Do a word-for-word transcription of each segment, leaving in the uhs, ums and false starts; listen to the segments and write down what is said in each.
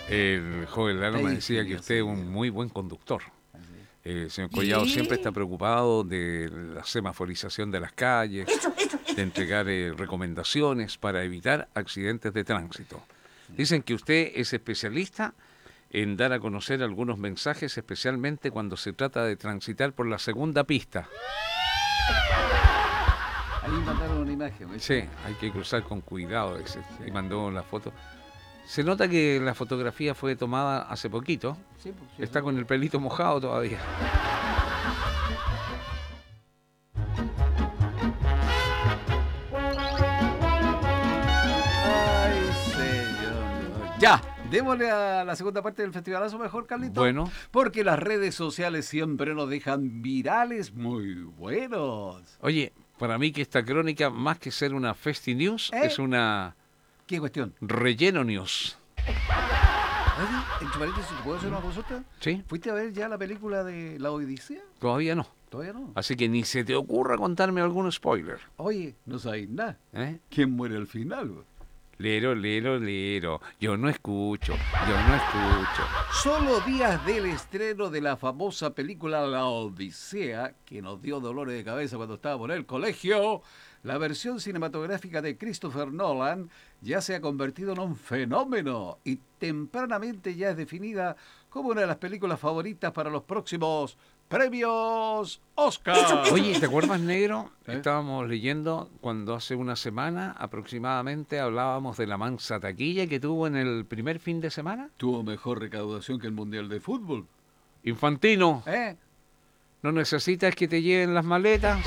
El joven Lalo me decía que usted es un muy buen conductor. Eh, el señor Collado siempre está preocupado de la semaforización de las calles, de entregar eh, recomendaciones para evitar accidentes de tránsito. Dicen que usted es especialista en dar a conocer algunos mensajes, especialmente cuando se trata de transitar por la segunda pista. Ahí mandaron una imagen. ¿Ves? Sí, hay que cruzar con cuidado, ese, y mandó la foto. Se nota que la fotografía fue tomada hace poquito. Sí, pues, sí, Está sí. con el pelito mojado todavía. Ay, señor. Ya, démosle a la segunda parte del festivalazo mejor, Carlito. Bueno. Porque las redes sociales siempre nos dejan virales muy buenos. Oye, para mí que esta crónica, más que ser una Festi News, ¿Eh? es una ¿Qué cuestión? Relleno News. Oye, en paréntesis, ¿te puedo hacer una consulta? ¿Sí? ¿Fuiste a ver ya la película de La Odisea? Todavía no. Todavía no. Así que ni se te ocurra contarme algún spoiler. Oye, no sabéis nada. ¿Eh? ¿Quién muere al final? Güey? Lero, lero, lero. Yo no escucho, yo no escucho. Solo días del estreno de la famosa película La Odisea, que nos dio dolores de cabeza cuando estábamos en el colegio, la versión cinematográfica de Christopher Nolan ya se ha convertido en un fenómeno y tempranamente ya es definida como una de las películas favoritas para los próximos premios Oscar. Oye, ¿te acuerdas, negro? ¿Eh? Estábamos leyendo cuando hace una semana aproximadamente hablábamos de la mansa taquilla que tuvo en el primer fin de semana. Tuvo mejor recaudación que el Mundial de Fútbol. Infantino, ¿Eh? ¿no necesitas que te lleven las maletas?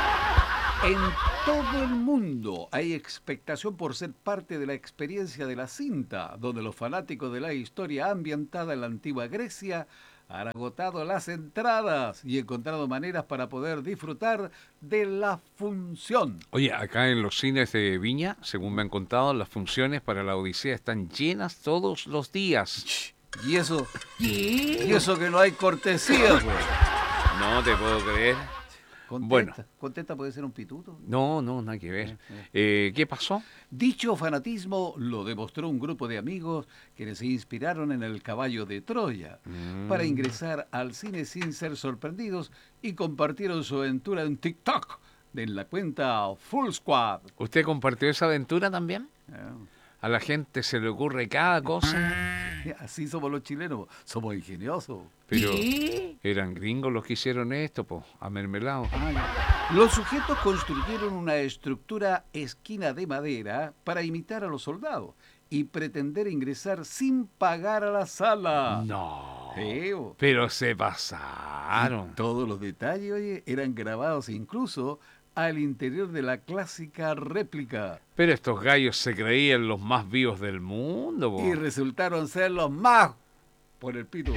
En todo el mundo hay expectación por ser parte de la experiencia de la cinta, donde los fanáticos de la historia ambientada en la antigua Grecia han agotado las entradas y encontrado maneras para poder disfrutar de la función. Oye, acá en los cines de Viña, según me han contado, las funciones para la Odisea están llenas todos los días. Y eso, y eso que no hay cortesía, pues. No te puedo creer. Contesta, Bueno. contesta puede ser un pituto. No, no, nada que ver. Eh, ¿Qué pasó? Dicho fanatismo lo demostró un grupo de amigos quienes se inspiraron en el caballo de Troya Mm. para ingresar al cine sin ser sorprendidos y compartieron su aventura en TikTok en la cuenta Full Squad. ¿Usted compartió esa aventura también? Ah, A la gente se le ocurre cada cosa, así somos los chilenos, somos ingeniosos. pero eran gringos los que hicieron esto, po, a mermelado. Ah, ya. Los sujetos construyeron una estructura esquina de madera para imitar a los soldados y pretender ingresar sin pagar a la sala. No, Sí, bo. pero se pasaron. Todos los detalles, oye, eran grabados incluso al interior de la clásica réplica Pero estos gallos se creían los más vivos del mundo, po. y resultaron ser los más por el pito.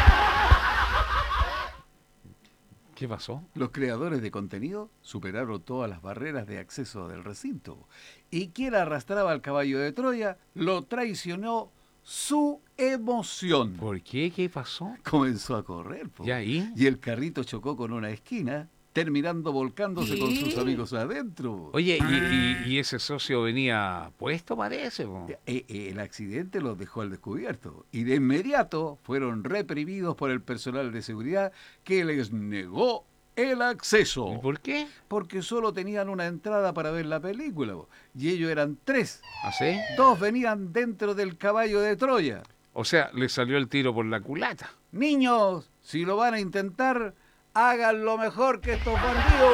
¿Qué pasó? Los creadores de contenido superaron todas las barreras de acceso del recinto y quien arrastraba al caballo de Troya lo traicionó su emoción. ¿Por qué? ¿Qué pasó? Comenzó a correr, po. ¿Ya ahí? Y el carrito chocó con una esquina, terminando volcándose con sus amigos adentro. Oye, y, y- y ese socio venía puesto, parece, po. Eh, eh, El accidente los dejó al descubierto y de inmediato fueron reprimidos por el personal de seguridad que les negó el acceso. ¿Y por qué? Porque solo tenían una entrada para ver la película bo, y ellos eran tres. ¿Así? Dos venían dentro del caballo de Troya. O sea, le salió el tiro por la culata. Niños, si lo van a intentar, hagan lo mejor que estos bandidos.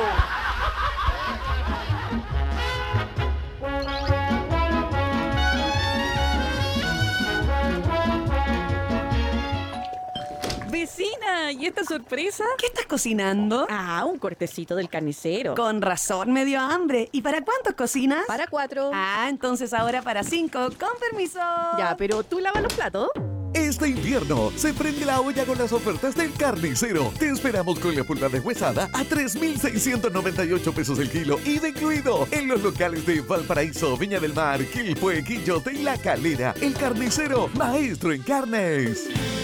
Vecina, ¿y esta sorpresa? ¿Qué estás cocinando? Ah, un cortecito del carnicero. Con razón me dio hambre. ¿Y para cuántos cocinas? Para cuatro. Ah, entonces ahora para cinco. Con permiso. Ya, pero tú lavas los platos. Este invierno se prende la olla con las ofertas del carnicero. Te esperamos con la pulpa deshuesada a tres mil seiscientos noventa y ocho pesos el kilo y de incluido en los locales de Valparaíso, Viña del Mar, Quilpué, Quillote y La Calera. El carnicero, maestro en carnes.